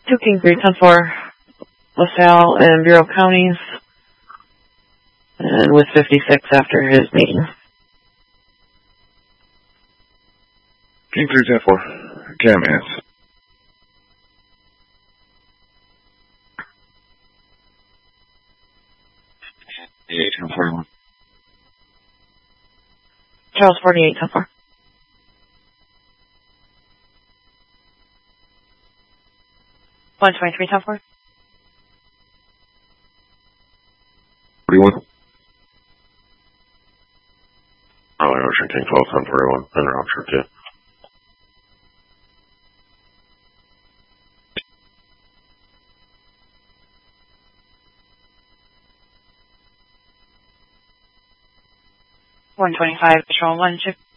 2 King 310-4, LaSalle and Bureau counties, and with 56 after his meeting. King 310-4, Cam Ants. Charles 48-4. One 23-4. 41. Ocean King 12-41, and Roger 2. $125, Patrol 1, chip.